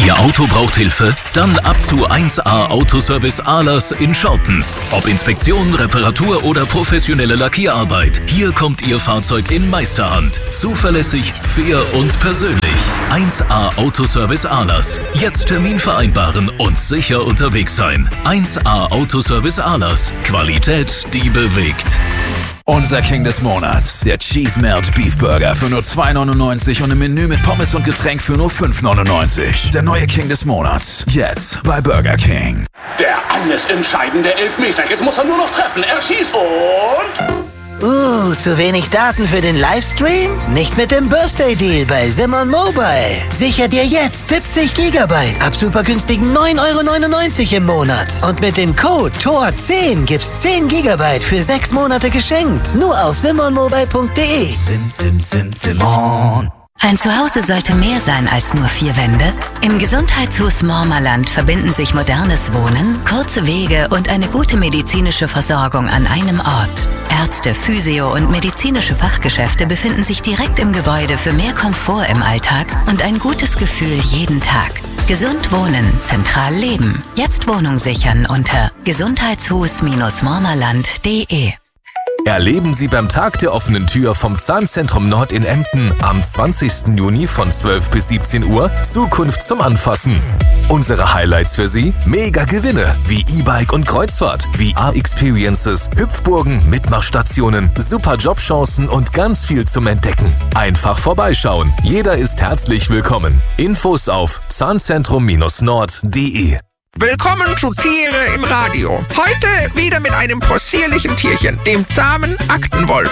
Ihr Auto braucht Hilfe? Dann ab zu 1A Autoservice Ahlers in Schortens. Ob Inspektion, Reparatur oder professionelle Lackierarbeit. Hier kommt Ihr Fahrzeug in Meisterhand. Zuverlässig, fair und persönlich. 1A Autoservice Ahlers. Jetzt Termin vereinbaren und sicher unterwegs sein. 1A Autoservice Ahlers. Qualität, die bewegt. Unser King des Monats, der Cheese Melt Beef Burger für nur 2,99 und im Menü mit Pommes und Getränk für nur 5,99. Der neue King des Monats, jetzt bei Burger King. Der alles entscheidende Elfmeter, jetzt muss er nur noch treffen. Er schießt und... zu wenig Daten für den Livestream? Nicht mit dem Birthday Deal bei Simon Mobile. Sicher dir jetzt 70 GB ab super günstigen 9,99 € im Monat. Und mit dem Code TOR10 gibt's 10 GB für 6 Monate geschenkt. Nur auf simonmobile.de. Simon. Ein Zuhause sollte mehr sein als nur 4 Wände. Im Gesundheitshaus Mormerland verbinden sich modernes Wohnen, kurze Wege und eine gute medizinische Versorgung an einem Ort. Ärzte, Physio- und medizinische Fachgeschäfte befinden sich direkt im Gebäude für mehr Komfort im Alltag und ein gutes Gefühl jeden Tag. Gesund wohnen, zentral leben. Jetzt Wohnung sichern unter gesundheitshus-mormerland.de. Erleben Sie beim Tag der offenen Tür vom Zahnzentrum Nord in Emden am 20. Juni von 12 bis 17 Uhr Zukunft zum Anfassen. Unsere Highlights für Sie? Mega Gewinne wie E-Bike und Kreuzfahrt, VR-Experiences, Hüpfburgen, Mitmachstationen, super Jobchancen und ganz viel zum Entdecken. Einfach vorbeischauen. Jeder ist herzlich willkommen. Infos auf zahnzentrum-nord.de. Willkommen zu Tiere im Radio. Heute wieder mit einem possierlichen Tierchen, dem zahmen Aktenwolf.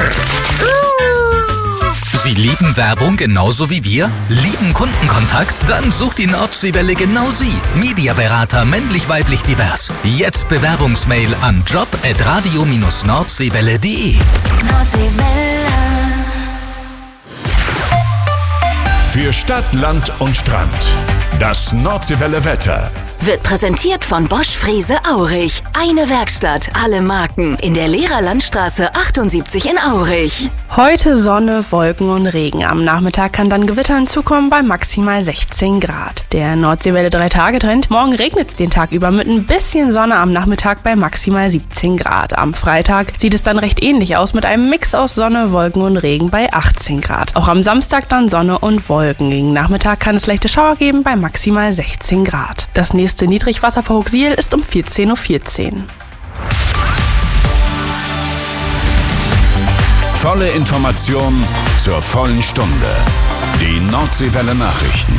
Sie lieben Werbung genauso wie wir? Lieben Kundenkontakt? Dann sucht die Nordseewelle genau Sie. Mediaberater männlich-weiblich divers. Jetzt Bewerbungsmail an job@radio-nordseewelle.de. Für Stadt, Land und Strand. Das Nordseewelle Wetter. Wird präsentiert von Bosch Frese Aurich. Eine Werkstatt, alle Marken. In der Lehrerlandstraße 78 in Aurich. Heute Sonne, Wolken und Regen. Am Nachmittag kann dann Gewitter hinzukommen bei maximal 16 Grad. Der Nordseewelle 3-Tage-Trend. Morgen regnet es den Tag über mit ein bisschen Sonne am Nachmittag bei maximal 17 Grad. Am Freitag sieht es dann recht ähnlich aus mit einem Mix aus Sonne, Wolken und Regen bei 18 Grad. Auch am Samstag dann Sonne und Wolken. Gegen Nachmittag kann es leichte Schauer geben bei maximal 16 Grad. Das nächste Niedrigwasser vor Hooksiel ist um 14:14 Uhr. Volle Information zur vollen Stunde. Die Nordseewelle Nachrichten.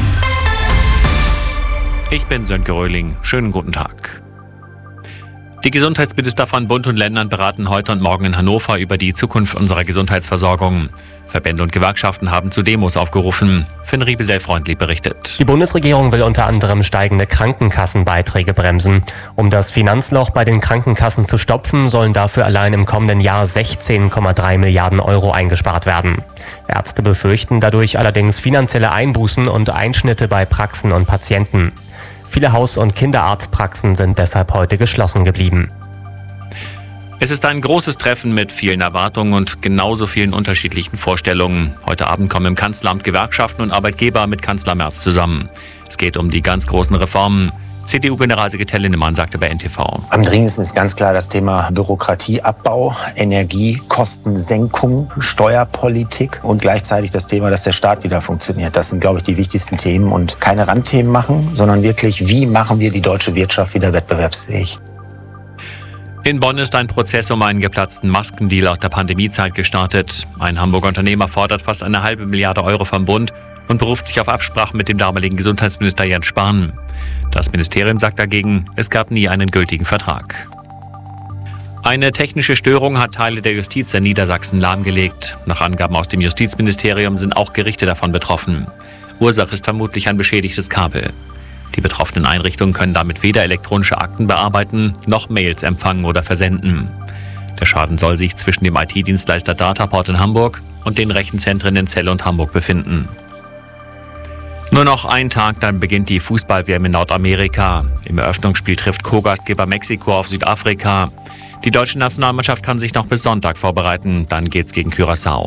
Ich bin Sönke Röhling. Schönen guten Tag. Die Gesundheitsminister von Bund und Ländern beraten heute und morgen in Hannover über die Zukunft unserer Gesundheitsversorgung. Verbände und Gewerkschaften haben zu Demos aufgerufen. Finn Riebesell-Freundlich berichtet. Die Bundesregierung will unter anderem steigende Krankenkassenbeiträge bremsen. Um das Finanzloch bei den Krankenkassen zu stopfen, sollen dafür allein im kommenden Jahr 16,3 Milliarden Euro eingespart werden. Ärzte befürchten dadurch allerdings finanzielle Einbußen und Einschnitte bei Praxen und Patienten. Viele Haus- und Kinderarztpraxen sind deshalb heute geschlossen geblieben. Es ist ein großes Treffen mit vielen Erwartungen und genauso vielen unterschiedlichen Vorstellungen. Heute Abend kommen im Kanzleramt Gewerkschaften und Arbeitgeber mit Kanzler Merz zusammen. Es geht um die ganz großen Reformen. CDU-Generalsekretär Linnemann sagte bei NTV. Am dringendsten ist ganz klar das Thema Bürokratieabbau, Energiekostensenkung, Steuerpolitik und gleichzeitig das Thema, dass der Staat wieder funktioniert. Das sind, glaube ich, die wichtigsten Themen und keine Randthemen machen, sondern wirklich, wie machen wir die deutsche Wirtschaft wieder wettbewerbsfähig. In Bonn ist ein Prozess um einen geplatzten Maskendeal aus der Pandemiezeit gestartet. Ein Hamburger Unternehmer fordert fast 1,5 Milliarde Euro vom Bund und beruft sich auf Absprachen mit dem damaligen Gesundheitsminister Jens Spahn. Das Ministerium sagt dagegen, es gab nie einen gültigen Vertrag. Eine technische Störung hat Teile der Justiz in Niedersachsen lahmgelegt. Nach Angaben aus dem Justizministerium sind auch Gerichte davon betroffen. Ursache ist vermutlich ein beschädigtes Kabel. Die betroffenen Einrichtungen können damit weder elektronische Akten bearbeiten, noch Mails empfangen oder versenden. Der Schaden soll sich zwischen dem IT-Dienstleister Dataport in Hamburg und den Rechenzentren in Celle und Hamburg befinden. Nur noch ein Tag, dann beginnt die Fußball-WM in Nordamerika. Im Eröffnungsspiel trifft Co-Gastgeber Mexiko auf Südafrika. Die deutsche Nationalmannschaft kann sich noch bis Sonntag vorbereiten, dann geht's gegen Curaçao.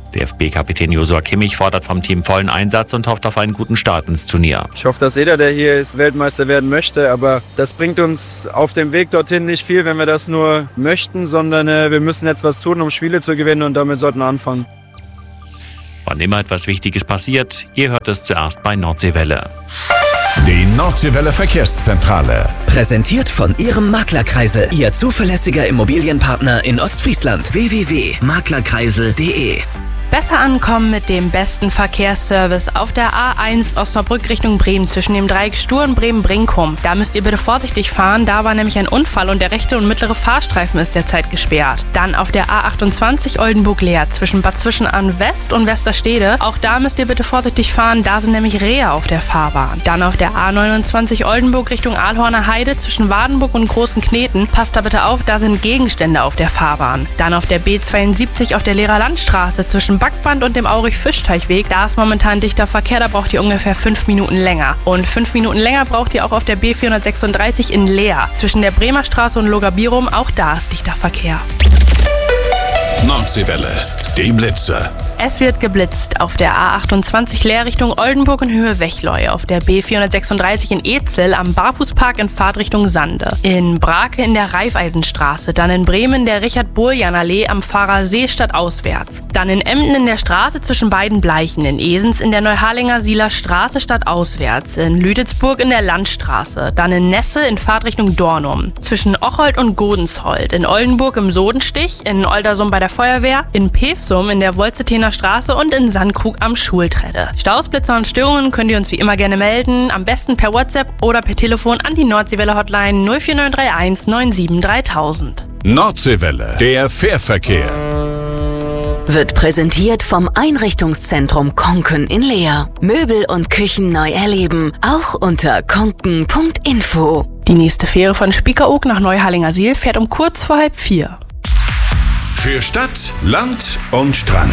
DFB-Kapitän Joshua Kimmich fordert vom Team vollen Einsatz und hofft auf einen guten Start ins Turnier. Ich hoffe, dass jeder, der hier ist, Weltmeister werden möchte, aber das bringt uns auf dem Weg dorthin nicht viel, wenn wir das nur möchten, sondern wir müssen jetzt was tun, um Spiele zu gewinnen und damit sollten wir anfangen. Wann immer etwas Wichtiges passiert, ihr hört es zuerst bei Nordseewelle. Die Nordseewelle Verkehrszentrale. Präsentiert von Ihrem Maklerkreisel, Ihr zuverlässiger Immobilienpartner in Ostfriesland. www.maklerkreisel.de. Besser ankommen mit dem besten Verkehrsservice auf der A1 Osnabrück Richtung Bremen zwischen dem Dreieck Stur und Bremen-Brinkum. Da müsst ihr bitte vorsichtig fahren, da war nämlich ein Unfall und der rechte und mittlere Fahrstreifen ist derzeit gesperrt. Dann auf der A28 Oldenburg-Leer zwischen Bad Zwischenahn West und Westerstede. Auch da müsst ihr bitte vorsichtig fahren, da sind nämlich Rehe auf der Fahrbahn. Dann auf der A29 Oldenburg Richtung Aalhorner Heide zwischen Wadenburg und Großen Kneten. Passt da bitte auf, da sind Gegenstände auf der Fahrbahn. Dann auf der B72 auf der Lehrer Landstraße zwischen Backband und dem Aurich-Fischteichweg. Da ist momentan dichter Verkehr, da braucht ihr ungefähr 5 Minuten länger. Und 5 Minuten länger braucht ihr auch auf der B436 in Leer. Zwischen der Bremer Straße und Logabirum, auch da ist dichter Verkehr. Nordseewelle, die Blitze. Es wird geblitzt auf der A28 Leer Richtung Oldenburg in Höhe Wechleu, auf der B436 in Ezel am Barfußpark in Fahrtrichtung Sande, in Brake in der Raiffeisenstraße, dann in Bremen der Richard-Burjan-Allee am Pfarrersee stadtauswärts, dann in Emden in der Straße zwischen beiden Bleichen, in Esens in der Neuharlinger Sieler Straße stadtauswärts, in Lüdetsburg in der Landstraße, dann in Nesse in Fahrtrichtung Dornum, zwischen Ocholt und Godensholt, in Oldenburg im Sodenstich, in Oldersum bei der Feuerwehr, in Pevsum in der Wolzetener Straße und in Sandkrug am Schultrette. Staus, Blitzer und Störungen könnt ihr uns wie immer gerne melden, am besten per WhatsApp oder per Telefon an die Nordseewelle Hotline 04931 97 3000. Nordseewelle, der Fährverkehr. Wird präsentiert vom Einrichtungszentrum Konken in Leer. Möbel und Küchen neu erleben, auch unter konken.info. Die nächste Fähre von Spiekeroog nach Neuharlingersiel fährt um kurz vor 3:30. Für Stadt, Land und Strand.